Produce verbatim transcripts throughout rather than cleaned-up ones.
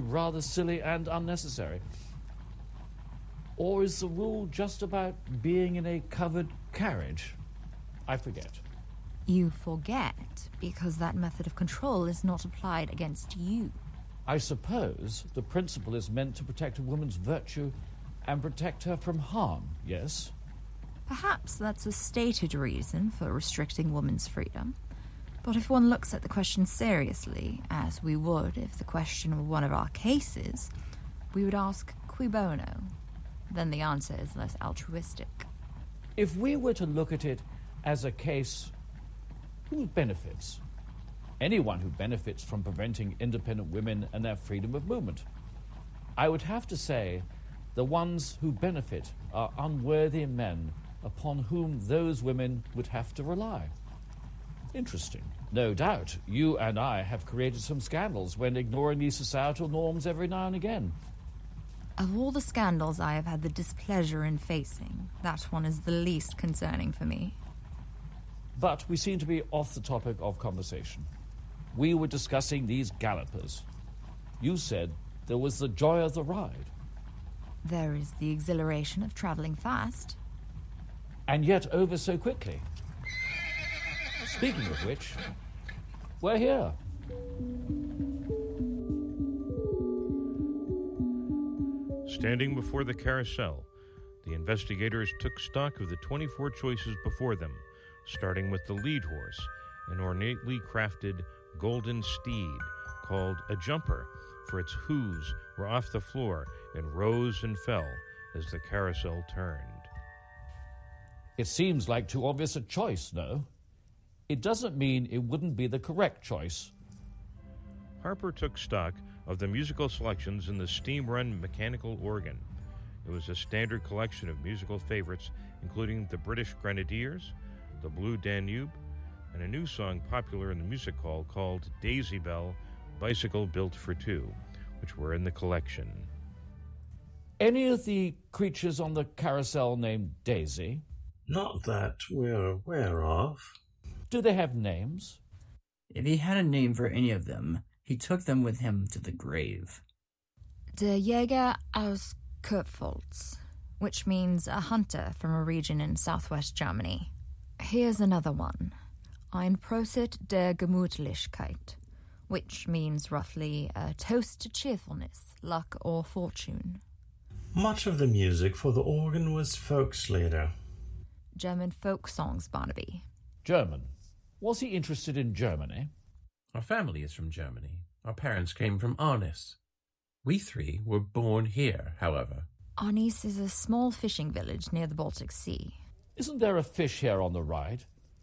rather silly and unnecessary. Or is the rule just about being in a covered carriage? I forget. You forget because that method of control is not applied against you. I suppose the principle is meant to protect a woman's virtue and protect her from harm, yes? Perhaps that's a stated reason for restricting women's freedom. But if one looks at the question seriously, as we would if the question were one of our cases, we would ask, cui bono? Then the answer is less altruistic. If we were to look at it as a case, who benefits? Anyone who benefits from preventing independent women and their freedom of movement. I would have to say the ones who benefit are unworthy men upon whom those women would have to rely. Interesting. No doubt, you and I have created some scandals when ignoring these societal norms every now and again. Of all the scandals I have had the displeasure in facing, that one is the least concerning for me. But we seem to be off the topic of conversation. We were discussing these gallopers. You said there was the joy of the ride. There is the exhilaration of travelling fast. And yet over so quickly. Speaking of which, we're here. Standing before the carousel, the investigators took stock of the twenty-four choices before them, starting with the lead horse, an ornately crafted golden steed called a jumper, for its hooves were off the floor and rose and fell as the carousel turned. It seems like too obvious a choice, no? It doesn't mean it wouldn't be the correct choice. Harper took stock of the musical selections in the steam-run mechanical organ. It was a standard collection of musical favorites, including the British Grenadiers, the Blue Danube, and a new song popular in the music hall called Daisy Bell, Bicycle Built for Two, which were in the collection. Any of the creatures on the carousel named Daisy? Not that we're aware of. Do they have names? If he had a name for any of them, he took them with him to the grave. Der Jäger aus Kurpfalz, which means a hunter from a region in southwest Germany. Here's another one. Ein Prosit der Gemütlichkeit, which means roughly a toast to cheerfulness, luck, or fortune. Much of the music for the organ was Volkslieder. German folk songs, Barnaby. German. Was he interested in Germany? Our family is from Germany. Our parents came from Arnis. We three were born here, however. Arnis is a small fishing village near the Baltic Sea. Isn't there a fish here on the ride?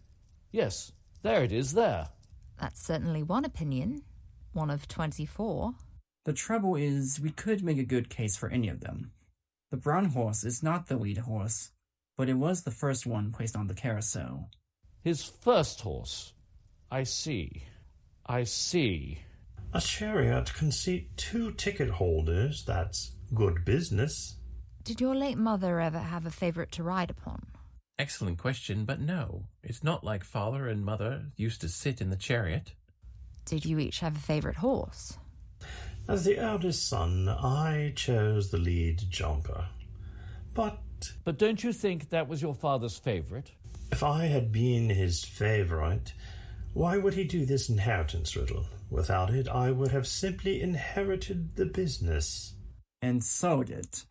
Yes, there it is there. That's certainly one opinion. One of twenty-four. The trouble is, we could make a good case for any of them. The brown horse is not the lead horse, but it was the first one placed on the carousel. His first horse. I see. I see. A chariot can seat two ticket holders. That's good business. Did your late mother ever have a favourite to ride upon? Excellent question, but no. It's not like father and mother used to sit in the chariot. Did you each have a favourite horse? As the eldest son, I chose the lead jumper. But... But don't you think that was your father's favourite? If I had been his favourite, why would he do this inheritance riddle? Without it, I would have simply inherited the business. And sold it.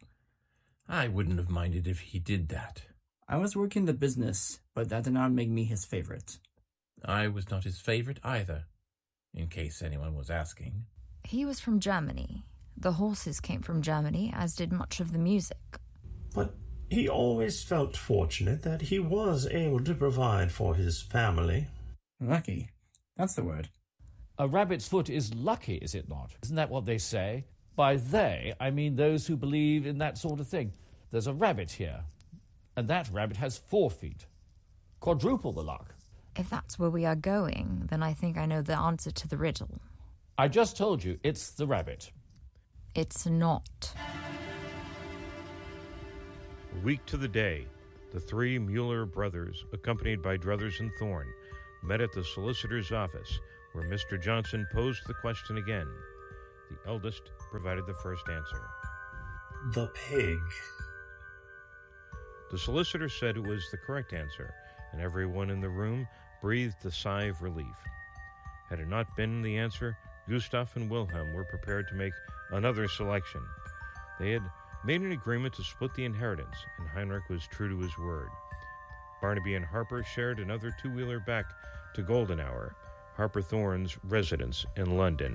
I wouldn't have minded if he did that. I was working the business, but that did not make me his favorite. I was not his favorite either, in case anyone was asking. He was from Germany. The horses came from Germany, as did much of the music. But he always felt fortunate that he was able to provide for his family. Lucky. That's the word. A rabbit's foot is lucky, is it not? Isn't that what they say? By they, I mean those who believe in that sort of thing. There's a rabbit here, and that rabbit has four feet. Quadruple the luck. If that's where we are going, then I think I know the answer to the riddle. I just told you, it's the rabbit. It's not. A week to the day, the three Mueller brothers, accompanied by Druthers and Thorne, met at the solicitor's office, where Mister Johnson posed the question again. The eldest provided the first answer. The pig. The solicitor said it was the correct answer, and everyone in the room breathed a sigh of relief. Had it not been the answer, Gustav and Wilhelm were prepared to make another selection. They had made an agreement to split the inheritance, and Heinrich was true to his word. Barnaby and Harper shared another two-wheeler back to Goldenhour, Harper Thorne's residence in London.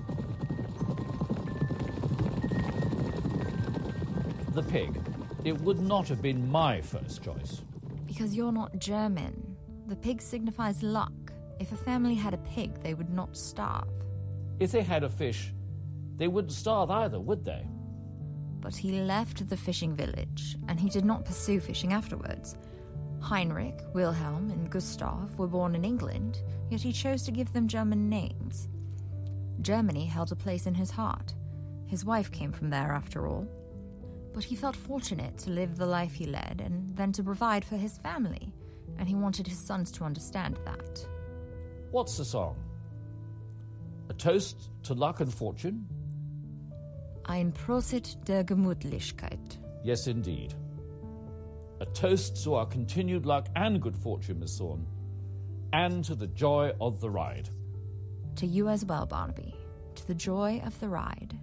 The pig. It would not have been my first choice. Because you're not German. The pig signifies luck. If a family had a pig, they would not starve. If they had a fish, they wouldn't starve either, would they? But he left the fishing village, and he did not pursue fishing afterwards. Heinrich, Wilhelm, and Gustav were born in England, yet he chose to give them German names. Germany held a place in his heart. His wife came from there, after all. But he felt fortunate to live the life he led, and then to provide for his family, and he wanted his sons to understand that. What's the song? A toast to luck and fortune? Ein Prosit der Gemütlichkeit. Yes, indeed. A toast to our continued luck and good fortune, Miss Thorne, and to the joy of the ride. To you as well, Barnaby. To the joy of the ride.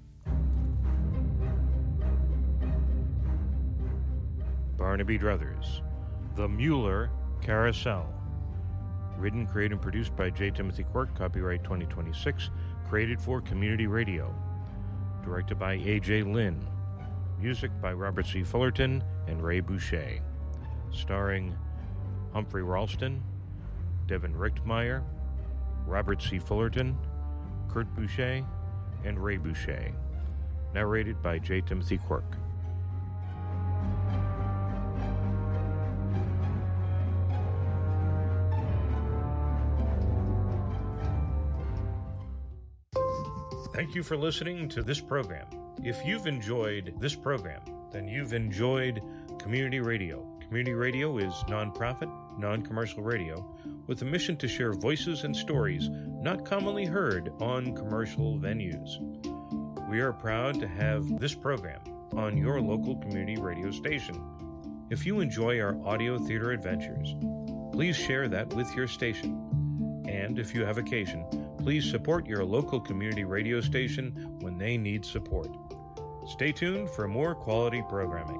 Barnaby Druthers, The Mueller Carousel. Written, created, and produced by J. Timothy Quirk, copyright twenty twenty-six, created for Community Radio. Directed by A J. Lynn. Music by Robert C. Fullerton and Ray Boucher. Starring Humphrey Ralston, Devin Richtmeyer, Robert C. Fullerton, Kurt Boucher, and Ray Boucher. Narrated by J. Timothy Quirk. Thank you for listening to this program. If you've enjoyed this program, then you've enjoyed Community Radio. Community Radio is nonprofit, non-commercial radio with a mission to share voices and stories not commonly heard on commercial venues. We are proud to have this program on your local community radio station. If you enjoy our audio theater adventures, please share that with your station. And if you have occasion, please support your local community radio station when they need support. Stay tuned for more quality programming.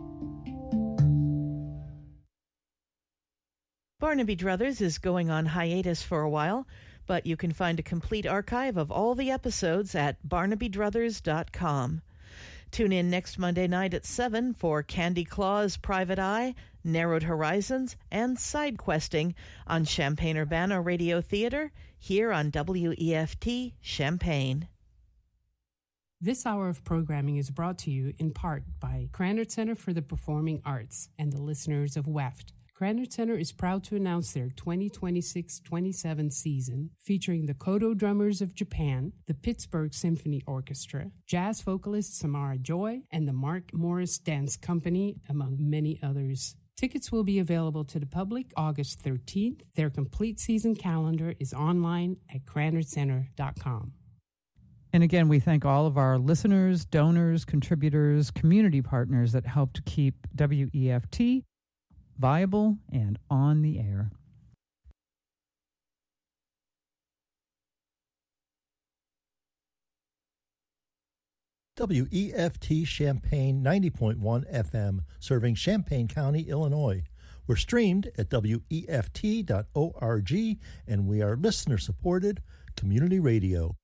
Barnaby Druthers is going on hiatus for a while, but you can find a complete archive of all the episodes at barnaby druthers dot com. Tune in next Monday night at seven for Candy Claw's Private Eye, Narrowed Horizons, and Side Questing on Champaign-Urbana Radio Theater here on W E F T Champaign. This hour of programming is brought to you in part by Krannert Center for the Performing Arts and the listeners of W E F T. Krannert Center is proud to announce their twenty twenty-six twenty-seven season featuring the Kodo Drummers of Japan, the Pittsburgh Symphony Orchestra, jazz vocalist Samara Joy, and the Mark Morris Dance Company, among many others. Tickets will be available to the public August thirteenth. Their complete season calendar is online at krannert center dot com. And again, we thank all of our listeners, donors, contributors, community partners that help to keep W E F T viable and on the air. W E F T Champaign ninety point one F M, serving Champaign County, Illinois. We're streamed at W E F T dot org, and we are listener-supported community radio.